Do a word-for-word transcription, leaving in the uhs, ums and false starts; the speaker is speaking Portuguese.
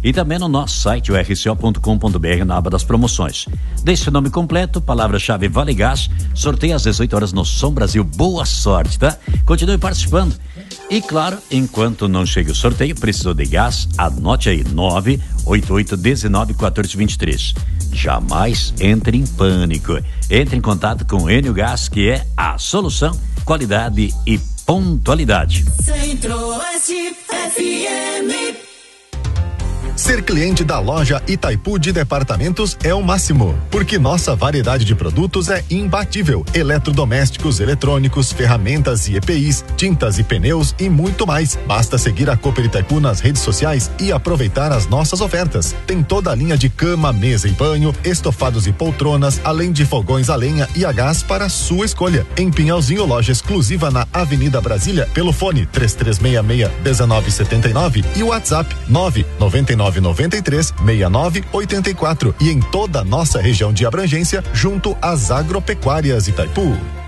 e também no nosso site, o r c o ponto com ponto b r, na aba das promoções. Deixe o nome completo, palavra-chave Vale Gás, sorteio às dezoito horas no Som Brasil. Boa sorte, tá? Continue participando. E claro, enquanto não chega o sorteio, precisou de gás, anote aí, nove oito oito um nove um quatro dois três. Jamais entre em pânico. Entre em contato com o Enio Gás, que é a solução, qualidade e pontualidade. Centro-Oeste F M. Ser cliente da loja Itaipu de Departamentos é o máximo, porque nossa variedade de produtos é imbatível. Eletrodomésticos, eletrônicos, ferramentas e E P Is, tintas e pneus e muito mais. Basta seguir a Cooper Itaipu nas redes sociais e aproveitar as nossas ofertas. Tem toda a linha de cama, mesa e banho, estofados e poltronas, além de fogões a lenha e a gás para sua escolha. Em Pinhalzinho, loja exclusiva na Avenida Brasília, pelo fone três três seis seis um nove sete nove e o WhatsApp nove nove nove nove três seis nove oito quatro, e em toda a nossa região de abrangência, junto às agropecuárias Itaipu.